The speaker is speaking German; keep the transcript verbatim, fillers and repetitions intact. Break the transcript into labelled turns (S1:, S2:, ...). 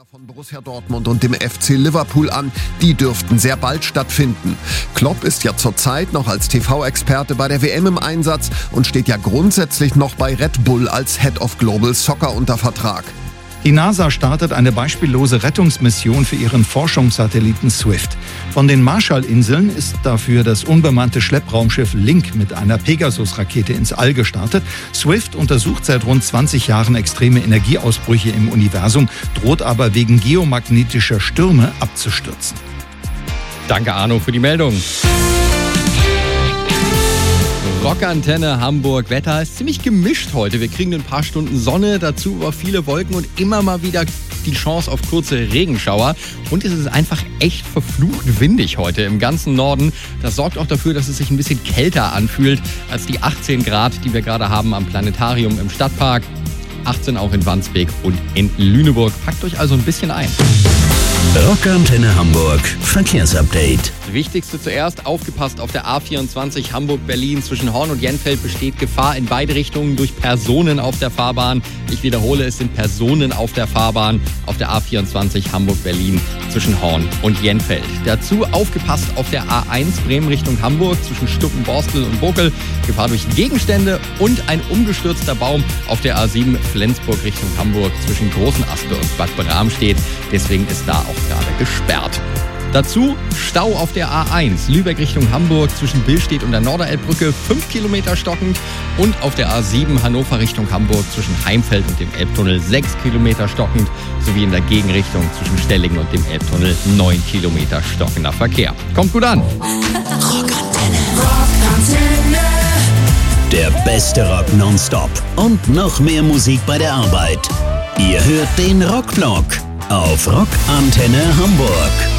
S1: Trainer von Borussia Dortmund und dem F C Liverpool an. Die dürften sehr bald stattfinden. Klopp ist ja zurzeit noch als T V-Experte bei der W M im Einsatz und steht ja grundsätzlich noch bei Red Bull als Head of Global Soccer unter Vertrag.
S2: Die NASA startet eine beispiellose Rettungsmission für ihren Forschungssatelliten Swift. Von den Marshallinseln ist dafür das unbemannte Schleppraumschiff Link mit einer Pegasus-Rakete ins All gestartet. Swift untersucht seit rund zwanzig Jahren extreme Energieausbrüche im Universum, droht aber wegen geomagnetischer Stürme abzustürzen.
S3: Danke, Arno, für die Meldung. Rockantenne Hamburg. Wetter ist ziemlich gemischt heute. Wir kriegen ein paar Stunden Sonne, dazu über viele Wolken und immer mal wieder die Chance auf kurze Regenschauer. Und es ist einfach echt verflucht windig heute im ganzen Norden. Das sorgt auch dafür, dass es sich ein bisschen kälter anfühlt als die achtzehn Grad, die wir gerade haben am Planetarium im Stadtpark. achtzehn auch in Wandsbek und in Lüneburg. Packt euch also ein bisschen ein.
S4: Rockantenne Hamburg Verkehrsupdate.
S3: Das Wichtigste zuerst, aufgepasst auf der A vierundzwanzig Hamburg-Berlin. Zwischen Horn und Jenfeld besteht Gefahr in beide Richtungen durch Personen auf der Fahrbahn. Ich wiederhole, es sind Personen auf der Fahrbahn auf der A vierundzwanzig Hamburg-Berlin zwischen Horn und Jenfeld. Dazu aufgepasst auf der A eins Bremen Richtung Hamburg zwischen Stuppen-Borstel und Bokel. Gefahr durch Gegenstände und ein umgestürzter Baum auf der A sieben Flensburg Richtung Hamburg zwischen Großen Aspe und Bad Bramstedt. Deswegen ist da auch gerade gesperrt. Dazu Stau auf der A eins, Lübeck Richtung Hamburg zwischen Billstedt und der Norderelbbrücke, fünf Kilometer stockend. Und auf der A sieben Hannover Richtung Hamburg zwischen Heimfeld und dem Elbtunnel, sechs Kilometer stockend. Sowie in der Gegenrichtung zwischen Stellingen und dem Elbtunnel, neun Kilometer stockender Verkehr. Kommt gut an!
S4: Rockantenne. Rockantenne. Der beste Rock nonstop und noch mehr Musik bei der Arbeit. Ihr hört den Rockvlog auf Rockantenne Hamburg.